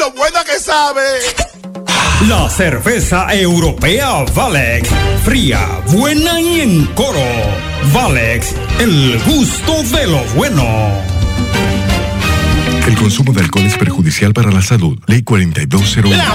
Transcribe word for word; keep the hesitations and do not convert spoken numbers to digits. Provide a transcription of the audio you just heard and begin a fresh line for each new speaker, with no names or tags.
lo buena que sabe!
La cerveza europea Valex. Fría, buena y en coro. Valex, el gusto de lo bueno.
El consumo de alcohol es perjudicial para la salud. Ley cuarenta y dos cero uno.
La